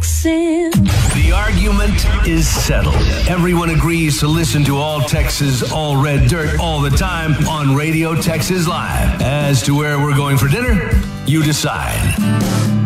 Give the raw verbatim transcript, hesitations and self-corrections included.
fixing. The argument is settled. Everyone agrees to listen to All Texas, All Red Dirt all the time on Radio Texas Live. As to where we're going for dinner, you decide.